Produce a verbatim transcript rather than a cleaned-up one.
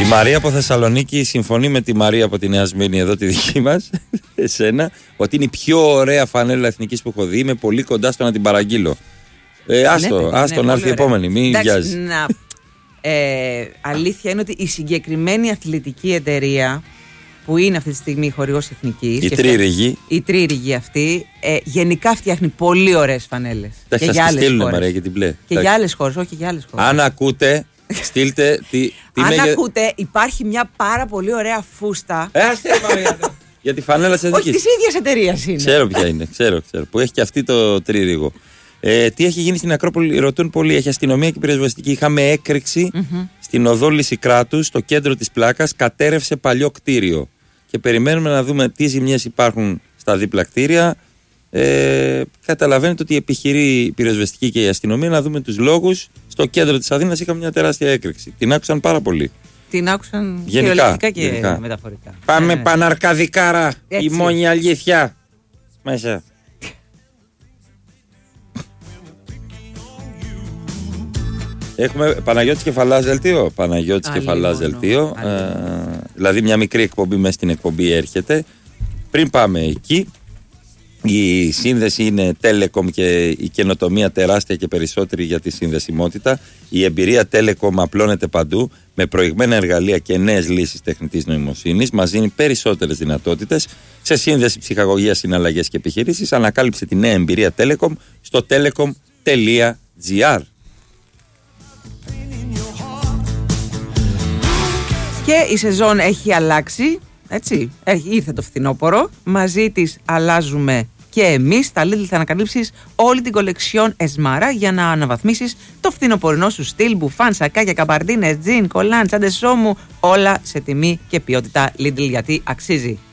Μαρία από Θεσσαλονίκη συμφωνεί με τη Μαρία από τη Νέα Σμύρνη, εδώ τη δική μας, εσένα, ότι είναι η πιο ωραία φανέλα εθνικής που έχω δει. Είμαι πολύ κοντά στο να την παραγγείλω. Ε, άστο, ναι, άστο ναι, να έρθει η επόμενη, μην βιάζει. Να, ε, αλήθεια είναι ότι η συγκεκριμένη αθλητική εταιρεία που είναι αυτή τη στιγμή χορηγός εθνικής, η Τρύριγη, η Τρύριγη αυτή, ε, γενικά φτιάχνει πολύ ωραίες φανέλες. Θα σας τη στείλουν, Μαρία, και την μπλε. Και για άλλες χώρες, όχι και για άλλες χώρες. Αν ακούτε, στείλτε. Τι, τι Αν μέγε... ακούτε, υπάρχει μια πάρα πολύ ωραία φούστα. Ε, άστε, Μαρία. Για τη φανέλα της εθνικής. Όχι, της ίδιας εταιρείας είναι. Ξέρω ποια είναι, ξέρω, ξέρω. Που έχει και αυτή το Τρύριγο. Ε, τι έχει γίνει στην Ακρόπολη, ρωτούν πολλοί. Έχει αστυνομία και πυροσβεστική. Είχαμε έκρηξη mm-hmm. στην οδό Λυσικράτου, στο κέντρο της πλάκας. Κατέρευσε παλιό κτίριο. Και περιμένουμε να δούμε τι ζημιές υπάρχουν στα δίπλα κτίρια. Ε, καταλαβαίνετε ότι επιχειρεί η πυροσβεστική και η αστυνομία να δούμε τους λόγους. Στο κέντρο της Αθήνας είχαμε μια τεράστια έκρηξη. Την άκουσαν πάρα πολύ. Την άκουσαν γενικά και γενικά. μεταφορικά. Πάμε ναι. Παναρκαδικάρα. Η μόνη αλήθεια. Μέσα. Έχουμε Παναγιώτης Κεφαλάς δελτίο. Παναγιώτης Κεφαλάς δελτίο. Ε, δηλαδή μια μικρή εκπομπή μέσα στην εκπομπή έρχεται. Πριν πάμε εκεί, η σύνδεση είναι Telecom και η καινοτομία τεράστια και περισσότερη για τη συνδεσιμότητα. Η εμπειρία Telecom απλώνεται παντού με προηγμένα εργαλεία και νέες λύσεις τεχνητής νοημοσύνης. Μας δίνει περισσότερες δυνατότητες σε σύνδεση, ψυχαγωγία, συναλλαγές και επιχειρήσεις. Ανακάλυψε τη νέα εμπειρία Telecom στο telecom τελεία gr. Και η σεζόν έχει αλλάξει, έτσι, έχει, ήρθε το φθινόπωρο, μαζί της αλλάζουμε και εμείς. Στα Lidl θα ανακαλύψεις όλη την κολεξιόν Εσμάρα για να αναβαθμίσεις το φθινοπορεινό σου στυλ, μπουφάν, σακάκια, καμπαρντίνες, τζιν, κολάν, τσάντες ώμου, όλα σε τιμή και ποιότητα Lidl, γιατί αξίζει.